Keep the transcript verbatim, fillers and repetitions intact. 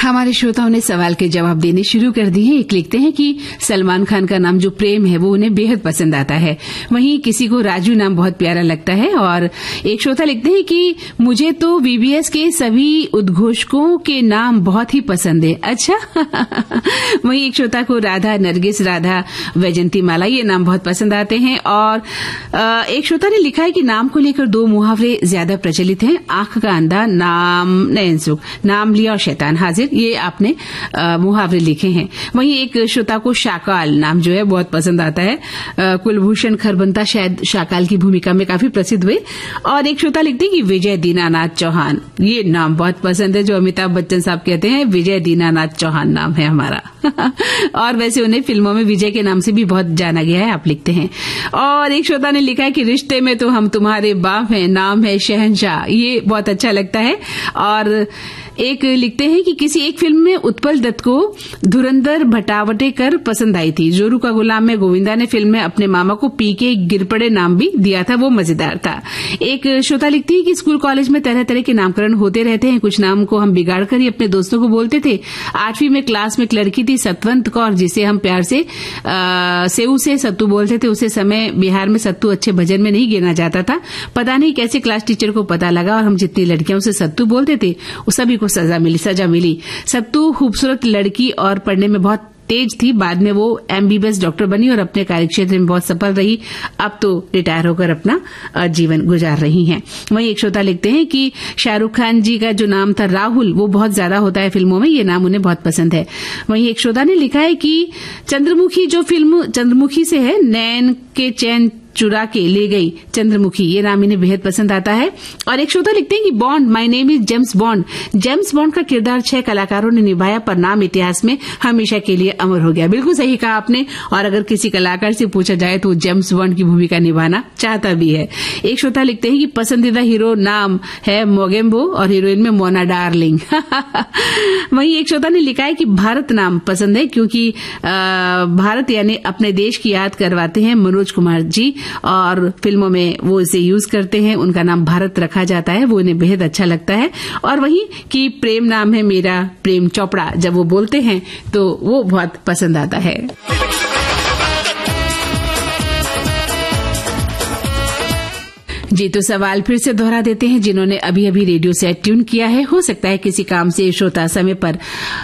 हमारे श्रोताओं ने सवाल के जवाब देने शुरू कर दिए हैं। एक लिखते हैं कि सलमान खान का नाम जो प्रेम है वो उन्हें बेहद पसंद आता है। वहीं किसी को राजू नाम बहुत प्यारा लगता है। और एक श्रोता लिखते हैं कि मुझे तो वीबीएस के सभी उद्घोषकों के नाम बहुत ही पसंद है। अच्छा वहीं एक श्रोता को राधा, नरगिस, राधा, वैजंती माला ये नाम बहुत पसंद आते हैं। और एक श्रोता ने लिखा है कि नाम को लेकर दो मुहावरे ज्यादा प्रचलित हैं। आंख का अंधा, नाम नयन सुख, नाम लिया और शैतान हाजिर, ये आपने आ, मुहावरे लिखे हैं। वहीं एक श्रोता को शाकाल नाम जो है बहुत पसंद आता है। आ, कुलभूषण खरबंता शायद शाकाल की भूमिका में काफी प्रसिद्ध हुए। और एक श्रोता लिखते हैं कि विजय दीनानाथ चौहान, ये नाम बहुत पसंद है, जो अमिताभ बच्चन साहब कहते हैं विजय दीनानाथ चौहान नाम है हमारा। और वैसे उन्हें फिल्मों में विजय के नाम से भी बहुत जाना गया है, आप लिखते हैं। और एक श्रोता ने लिखा है कि रिश्ते में तो हम तुम्हारे बाप हैं, नाम है शहंशाह, ये बहुत अच्छा लगता है। और एक लिखते हैं कि किसी एक फिल्म में उत्पल दत्त को धुरंधर भटावटेकर पसंद आई थी। जोरू का गुलाम में गोविंदा ने फिल्म में अपने मामा को पी के गिरपड़े नाम भी दिया था, वो मजेदार था। एक श्रोता लिखती है कि स्कूल कॉलेज में तरह तरह के नामकरण होते रहते हैं। कुछ नाम को हम बिगाड़ कर ही अपने दोस्तों को बोलते थे। आठवीं में क्लास में एक लड़की थी सतवंत कौर, जिसे हम प्यार से सेऊ से सत्तू बोलते थे। उसे समय बिहार में सत्तू अच्छे भजन में नहीं गिना जाता था। पता नहीं कैसे क्लास टीचर को पता लगा और हम जितनी लड़कियां उसे सत्तू बोलते थे उस सभी को सजा मिली सजा मिली सत्तू खूबसूरत लड़की और पढ़ने में बहुत तेज थी। बाद में वो एमबीबीएस डॉक्टर बनी और अपने कार्यक्षेत्र में बहुत सफल रही। अब तो रिटायर होकर अपना जीवन गुजार रही हैं। वहीं एक श्रोता लिखते हैं कि शाहरुख खान जी का जो नाम था राहुल, वो बहुत ज्यादा होता है फिल्मों में, ये नाम उन्हें बहुत पसंद है। वहीं एक श्रोता ने लिखा है कि चंद्रमुखी जो फिल्म चंद्रमुखी से है, नैन के चैन चुरा के ले गई चंद्रमुखी, ये नाम इन्हें बेहद पसंद आता है। और एक श्रोता लिखते हैं कि bond, my name is James bond, James bond का किरदार छह कलाकारों ने निभाया पर नाम इतिहास में हमेशा के लिए अमर हो गया। बिल्कुल सही कहा आपने। और अगर किसी कलाकार से पूछा जाए तो जेम्स बॉन्ड की भूमिका निभाना चाहता भी है। एक श्रोता लिखते हैं कि पसंदीदा हीरो नाम है मोगेम्बो और हीरोइन में मोना डार्लिंग। वहीं एक श्रोता ने लिखा है कि भारत नाम पसंद है क्योंकि भारत यानी अपने देश की याद करवाते हैं मनोज कुमार जी, और फिल्मों में वो इसे यूज करते हैं। उनका नाम भारत रखा जाता है, वो उन्हें बेहद अच्छा लगता है। और वहीं कि प्रेम नाम है मेरा प्रेम चोपड़ा, जब वो बोलते हैं तो वो बहुत पसंद आता है। जी तो सवाल फिर से दोहरा देते हैं जिन्होंने अभी अभी रेडियो सेट ट्यून किया है। हो सकता है किसी काम से श्रोता समय पर